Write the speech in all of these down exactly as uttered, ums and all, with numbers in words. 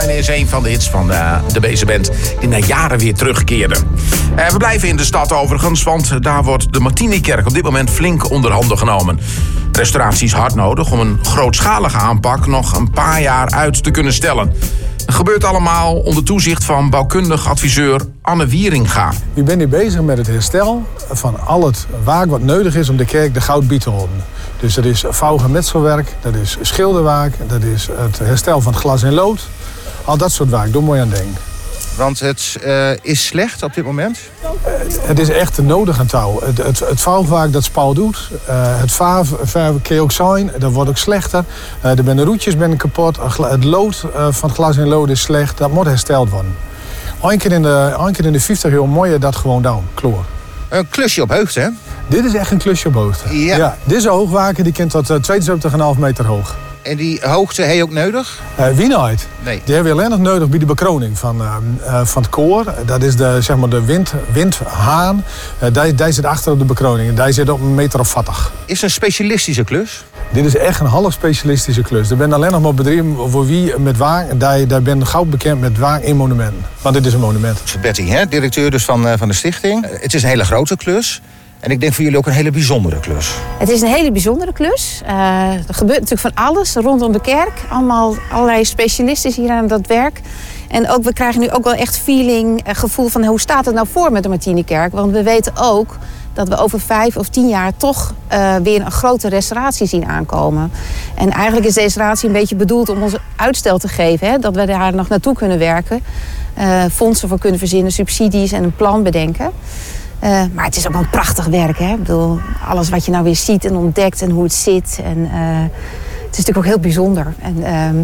Shine is een van de hits van uh, de Bezenband die na jaren weer terugkeerde. Uh, we blijven in de stad overigens, want daar wordt de Martinikerk op dit moment flink onder handen genomen. Restauratie is hard nodig om een grootschalige aanpak nog een paar jaar uit te kunnen stellen. Het gebeurt allemaal onder toezicht van bouwkundig adviseur Anne Wieringa. Ik ben hier bezig met het herstel van al het werk wat nodig is om de kerk de goudbiet te houden. Dus dat is vouw- en metselwerk, dat is schilderwerk, dat is het herstel van het glas en lood. Al dat soort werk, daar moet je aan denken. Want het uh, is slecht op dit moment? Uh, het is echt nodig aan touw. Het, het, het vouwwerk dat Spaal doet, uh, het verven kan je ook zijn, dat wordt ook slechter. Uh, er zijn de roetjes ben kapot, het lood uh, van het glas en lood is slecht, dat moet hersteld worden. Eén keer in de, één keer in de vijftig jaar moet je dat gewoon doen, kloor. Een klusje op hoogte, hè? Dit is echt een klusje op hoogte. Ja. Ja, dit is een hoogwaken, die kent tot uh, tweeënzeventig komma vijf meter hoog. En die hoogte heb je ook nodig? Uh, wie nooit? Nee. Die hebben we alleen nog nodig bij de bekroning van, uh, uh, van het koor. Dat is de, zeg maar de wind, windhaan. Uh, die, die zit achter op de bekroning. En die zit op een meter of vattig. Is het een specialistische klus? Dit is echt een half specialistische klus. Er zijn alleen nog maar bedrijven voor wie met waar. Daar, daar ben gauw bekend met waar in monumenten. Want dit is een monument. Betty, hè? Directeur dus van, uh, van de stichting. Het is een hele grote klus. En ik denk voor jullie ook een hele bijzondere klus. Het is een hele bijzondere klus. Uh, er gebeurt natuurlijk van alles rondom de kerk. Allemaal allerlei specialisten hier aan dat werk. En ook, we krijgen nu ook wel echt feeling, uh, gevoel van hoe staat het nou voor met de Martinikerk. Want we weten ook dat we over vijf of tien jaar toch uh, weer een grote restauratie zien aankomen. En eigenlijk is deze restauratie een beetje bedoeld om ons uitstel te geven. Hè, dat we daar nog naartoe kunnen werken. Uh, fondsen voor kunnen verzinnen, subsidies en een plan bedenken. Uh, maar het is ook wel een prachtig werk. Hè? Ik bedoel, alles wat je nou weer ziet en ontdekt en hoe het zit. En, uh, het is natuurlijk ook heel bijzonder. En,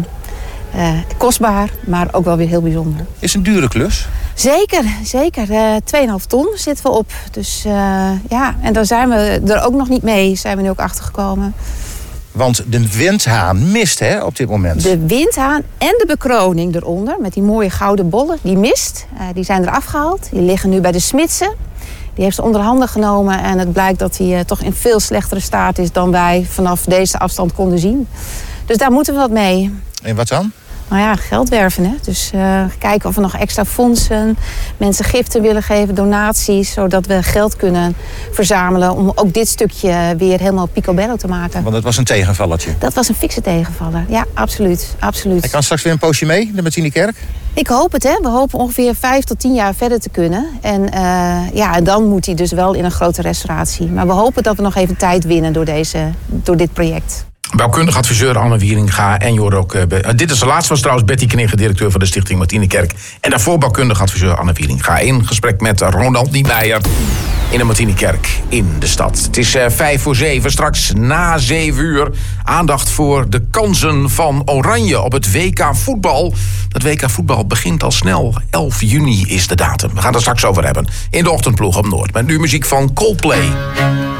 uh, uh, kostbaar, maar ook wel weer heel bijzonder. Is een dure klus? Zeker, zeker. Uh, twee komma vijf ton zitten we op. Dus uh, ja, en daar zijn we er ook nog niet mee. Zijn we nu ook achtergekomen. Want de windhaan mist, hè, op dit moment. De windhaan en de bekroning eronder, met die mooie gouden bollen, die mist. Uh, die zijn er afgehaald. Die liggen nu bij de smidsen. Die heeft ze onder handen genomen en het blijkt dat hij uh, toch in veel slechtere staat is dan wij vanaf deze afstand konden zien. Dus daar moeten we wat mee. En wat dan? Nou ja, geld werven. Hè? Dus uh, kijken of we nog extra fondsen, mensen giften willen geven, donaties, zodat we geld kunnen verzamelen om ook dit stukje weer helemaal picobello te maken. Want dat was een tegenvallertje. Dat was een fikse tegenvaller. Ja, absoluut. absoluut. Hij kan straks weer een poosje mee, de Martinikerk? Ik hoop het, hè. We hopen ongeveer vijf tot tien jaar verder te kunnen. En uh, ja, dan moet hij dus wel in een grote restauratie. Maar we hopen dat we nog even tijd winnen door, deze, door dit project. Bouwkundig adviseur Anne Wieringa en je hoort ook... Uh, dit is de laatste, was trouwens Betty Knigge, directeur van de Stichting Martinikerk. En daarvoor bouwkundig adviseur Anne Wieringa. In gesprek met Ronald Niemeyer in de Martinikerk in de stad. Het is uh, vijf voor zeven, straks na zeven uur. Aandacht voor de kansen van Oranje op het W K voetbal. Dat W K voetbal begint al snel. elf juni is de datum. We gaan het er straks over hebben. In de ochtendploeg op Noord. Met nu muziek van Coldplay.